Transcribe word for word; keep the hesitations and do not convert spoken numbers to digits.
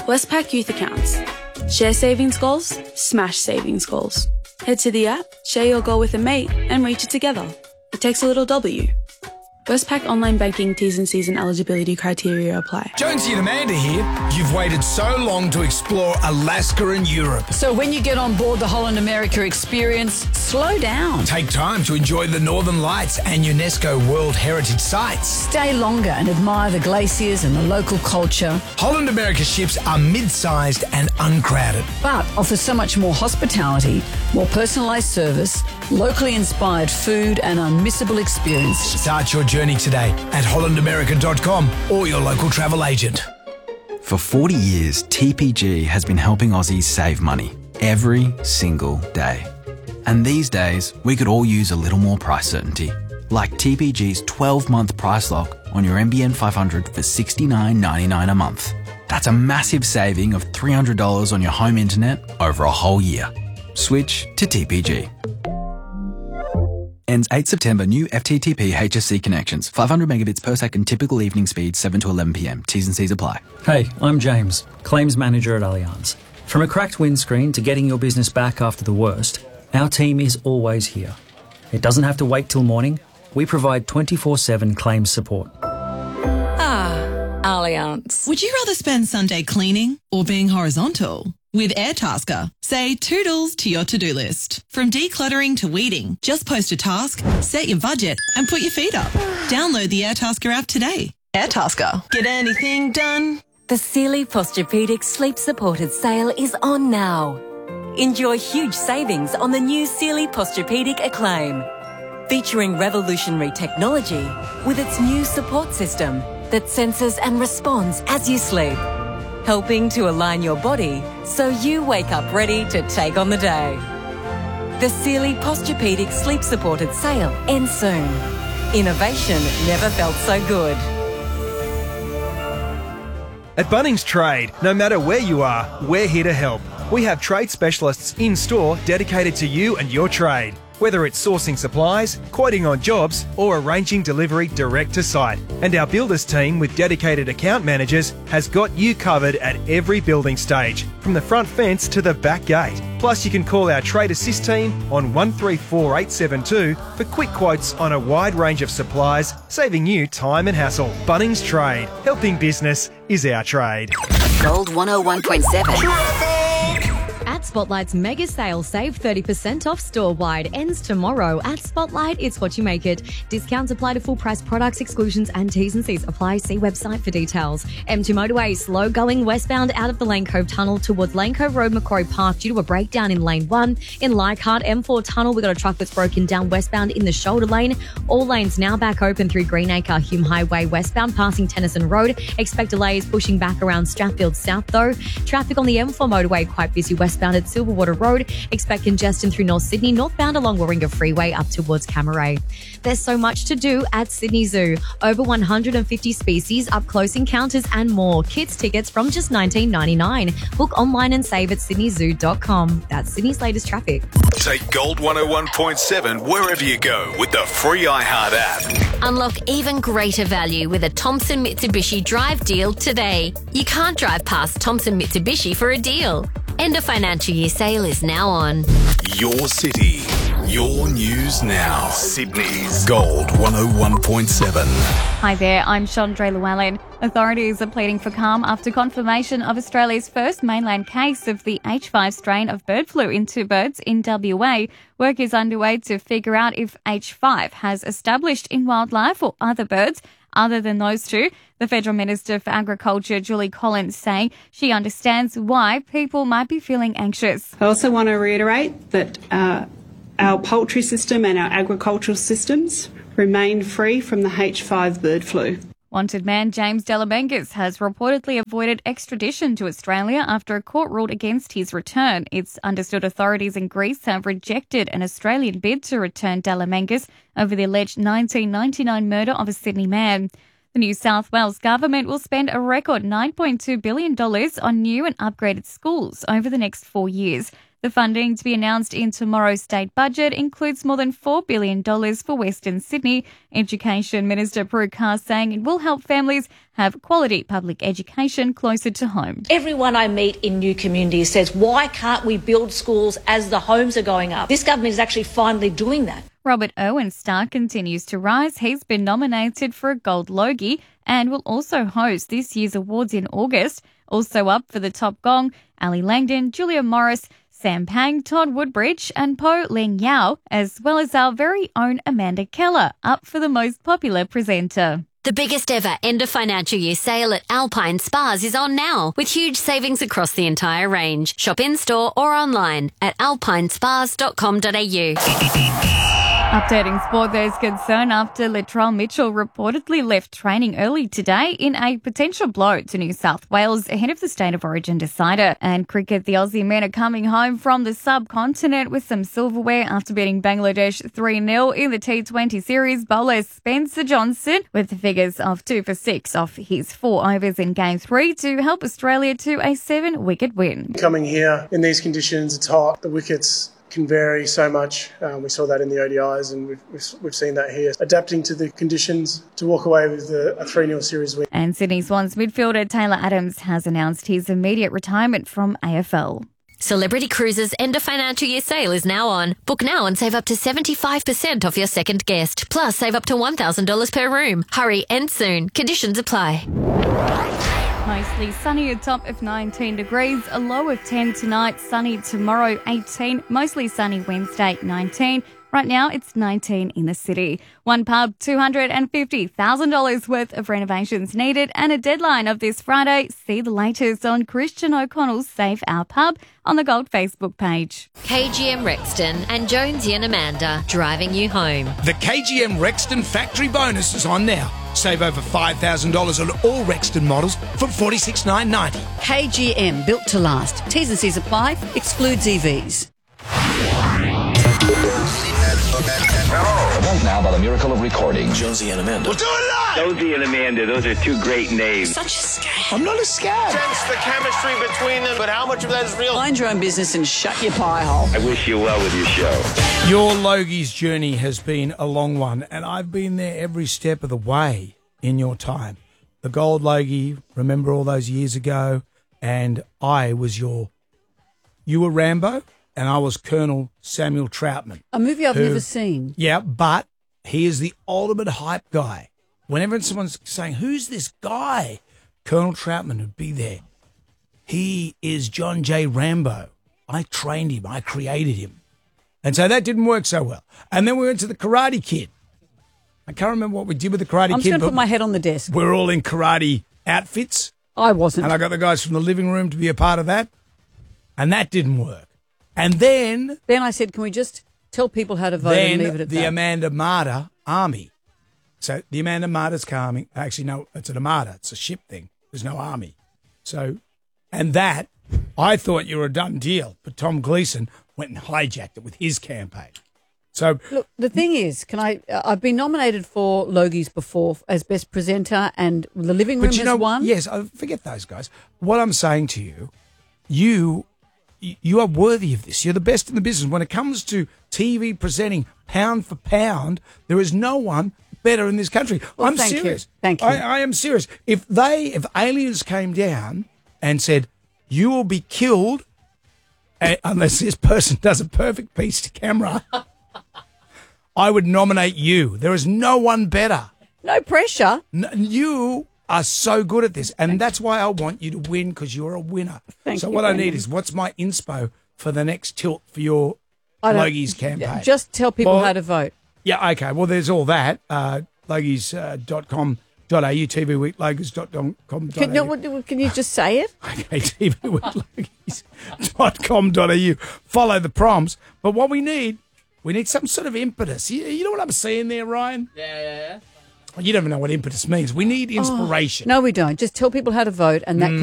Westpac Youth Accounts. Share savings goals, smash savings goals. Head to the app, share your goal with a mate, and reach it together. It takes a little W. Westpac Online Banking T's and C's and eligibility criteria apply. Jonesy and Amanda here. You've waited so long to explore Alaska and Europe. So when you get on board the Holland America experience, slow down. Take time to enjoy the Northern Lights and UNESCO World Heritage Sites. Stay longer and admire the glaciers and the local culture. Holland America ships are mid-sized and uncrowded, but offer so much more hospitality, more personalised service, locally inspired food and unmissable experience. Start your journey today at holland america dot com or your local travel agent. For forty years, T P G has been helping Aussies save money every single day. And these days, we could all use a little more price certainty, like T P G's twelve-month price lock on your N B N five hundred for sixty-nine ninety-nine a month. That's a massive saving of three hundred dollars on your home internet over a whole year. Switch to T P G. Ends eighth September. New F T T P H S C connections. five hundred megabits per second. Typical evening speed seven to eleven p m. T's and C's apply. Hey, I'm James, Claims Manager at Allianz. From a cracked windscreen to getting your business back after the worst, our team is always here. It doesn't have to wait till morning. We provide twenty-four seven claims support. Ah, Allianz. Would you rather spend Sunday cleaning or being horizontal? With Airtasker, say toodles to your to-do list. From decluttering to weeding, just post a task, set your budget, and put your feet up. Download the Airtasker app today. Airtasker. Get anything done? The Sealy Posturepedic Sleep Supported sale is on now. Enjoy huge savings on the new Sealy Posturepedic Acclaim, featuring revolutionary technology with its new support system that senses and responds as you sleep, helping to align your body so you wake up ready to take on the day. The Sealy Posturepedic Sleep Supported sale ends soon. Innovation never felt so good. At Bunnings Trade, no matter where you are, we're here to help. We have trade specialists in store dedicated to you and your trade. Whether it's sourcing supplies, quoting on jobs, or arranging delivery direct to site. And our builders team with dedicated account managers has got you covered at every building stage, from the front fence to the back gate. Plus, you can call our Trade Assist team on one three four eight seven two for quick quotes on a wide range of supplies, saving you time and hassle. Bunnings Trade. Helping business is our trade. Gold one oh one point seven. At Spotlight's mega sale, save thirty percent off store-wide. Ends tomorrow. At Spotlight, it's what you make it. Discounts apply to full-price products, exclusions and T's and C's apply. See website for details. M two Motorway, slow going westbound out of the Lane Cove Tunnel towards Lane Cove Road, Macquarie Park due to a breakdown in Lane one. In Leichhardt, M four Tunnel, we got a truck that's broken down westbound in the shoulder lane. All lanes now back open through Greenacre, Hume Highway westbound passing Tennyson Road. Expect delays pushing back around Strathfield South though. Traffic on the M four Motorway quite busy westbound at Silverwater Road. Expect congestion through North Sydney, northbound along Warringah Freeway up towards Camaray. There's so much to do at Sydney Zoo. Over one hundred fifty species, up close encounters and more. Kids tickets from just nineteen ninety-nine. Book online and save at sydney zoo dot com. That's Sydney's latest traffic. Take Gold one oh one point seven wherever you go with the free iHeart app. Unlock even greater value with a Thompson Mitsubishi Drive deal today. You can't drive past Thompson Mitsubishi for a deal. End of financial year sale is now on. Your city, your news now. Sydney's Gold one oh one point seven. Hi there, I'm Chandra Llewellyn. Authorities are pleading for calm after confirmation of Australia's first mainland case of the H five strain of bird flu in two birds in W A. Work is underway to figure out if H five has established in wildlife or other birds. Other than those two, the Federal Minister for Agriculture, Julie Collins, saying she understands why people might be feeling anxious. I also want to reiterate that uh, our poultry system and our agricultural systems remain free from the H five bird flu. Wanted man James Delamengas has reportedly avoided extradition to Australia after a court ruled against his return. It's understood authorities in Greece have rejected an Australian bid to return Delamengas over the alleged nineteen ninety-nine murder of a Sydney man. The New South Wales government will spend a record nine point two billion dollars on new and upgraded schools over the next four years. The funding to be announced in tomorrow's state budget includes more than four billion dollars for Western Sydney. Education Minister Prue Carr saying it will help families have quality public education closer to home. Everyone I meet in new communities says, why can't we build schools as the homes are going up? This government is actually finally doing that. Robert Irwin's star continues to rise. He's been nominated for a Gold Logie and will also host this year's awards in August. Also up for the Top Gong, Ali Langdon, Julia Morris, Sam Pang, Todd Woodbridge and Po Leng Yao, as well as our very own Amanda Keller, up for the most popular presenter. The biggest ever end of financial year sale at Alpine Spas is on now, with huge savings across the entire range. Shop in-store or online at alpine spas dot com dot a u. Updating sport, there's concern after Latrell Mitchell reportedly left training early today in a potential blow to New South Wales ahead of the State of Origin decider. And cricket, the Aussie men are coming home from the subcontinent with some silverware after beating Bangladesh three nil in the T twenty series. Bowler Spencer Johnson with the figures of two for six off his four overs in game three to help Australia to a seven-wicket win. Coming here in these conditions, it's hot. The wickets can vary so much. Um, we saw that in the O D Is and we've, we've, we've seen that here. Adapting to the conditions to walk away with a, a three nil series win. And Sydney Swans midfielder Taylor Adams has announced his immediate retirement from A F L. Celebrity Cruises' end of financial year sale is now on. Book now and save up to seventy-five percent off your second guest. Plus, save up to one thousand dollars per room. Hurry, end soon. Conditions apply. Mostly sunny, a top of nineteen degrees, a low of ten tonight, sunny tomorrow, eighteen, mostly sunny Wednesday, nineteen. Right now, it's nineteen in the city. One pub, two hundred fifty thousand dollars worth of renovations needed, and a deadline of this Friday. See the latest on Christian O'Connell's Save Our Pub on the Gold Facebook page. K G M Rexton and Jonesy and Amanda driving you home. The K G M Rexton factory bonus is on now. Save over five thousand dollars on all Rexton models from forty-six thousand nine hundred ninety dollars. K G M, built to last. T's and C's apply. Excludes E Vs. Event now by the miracle of recording. Jonesy and Amanda. We'll do it live! Jonesy and Amanda, those are two great names. Such a scam. I'm not a scab. Sense the chemistry between them, but how much of that is real? Mind your own business and shut your pie hole. I wish you well with your show. Your Logie's journey has been a long one, and I've been there every step of the way in your time. The Gold Logie, remember all those years ago, and I was your... You were Rambo, and I was Colonel Samuel Troutman. A movie I've who, never seen. Yeah, but he is the ultimate hype guy. Whenever someone's saying, who's this guy? Colonel Troutman would be there. He is John J. Rambo. I trained him. I created him. And so that didn't work so well. And then we went to the Karate Kid. I can't remember what we did with the Karate I'm Kid. just going to put my head on the desk. We're all in karate outfits. I wasn't. And I got the guys from the living room to be a part of that. And that didn't work. And then... Then I said, can we just tell people how to vote and leave it at the that? Amanda Marder Army. So the Amanda Marder's army... Actually, no, it's an Armada. It's a ship thing. There's no army. So... And that, I thought you were a done deal. But Tom Gleeson went and hijacked it with his campaign. So look, the thing is, can I? Uh, I've been nominated for Logies before as best presenter, and the living room but you has know, won. Yes, I forget those guys. What I'm saying to you, you, you are worthy of this. You're the best in the business. When it comes to T V presenting, pound for pound, there is no one better in this country. Well, I'm thank serious. You. Thank you. I, I am serious. If they, if aliens came down and said, "You will be killed," uh, unless this person does a perfect piece to camera. I would nominate you. There is no one better. No pressure. No, you are so good at this, and Thank that's why I want you to win, because you're a winner. Thank so you, what Brendan. I need is, what's my inspo for the next tilt for your Logies campaign? Just tell people well, how to vote. Yeah, okay. Well, there's all that. Uh, Logies dot com dot a u, T V Week, Logies dot com dot a u. Can, no, can you just say it? Okay, T V Week, Logies dot com dot a u. Follow the prompts. But what we need... We need some sort of impetus. You, you know what I'm saying there, Ryan? Yeah, yeah, yeah. You don't even know what impetus means. We need inspiration. Oh, no, we don't. Just tell people how to vote, and that mm.